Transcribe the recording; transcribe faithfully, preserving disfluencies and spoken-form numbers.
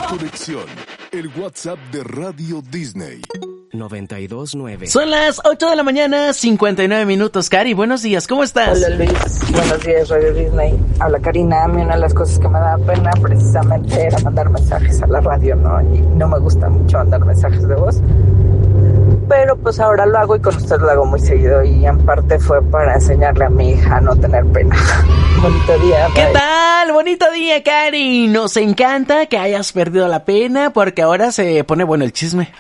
conexión, el WhatsApp de Radio Disney. noventa y dos nueve. Son las ocho de la mañana, cincuenta y nueve minutos. Cari, buenos días, ¿cómo estás? Hola Luis, buenos días Radio Disney. Habla Karina. A mí una de las cosas que me daba pena precisamente era mandar mensajes a la radio, ¿no? Y no me gusta mucho mandar mensajes de voz. Pero pues ahora lo hago y con usted lo hago muy seguido. Y en parte fue para enseñarle a mi hija a no tener pena. Bonito día. Bye. ¿Qué tal? Bonito día, Cari. Nos encanta que hayas perdido la pena porque ahora se pone bueno el chisme.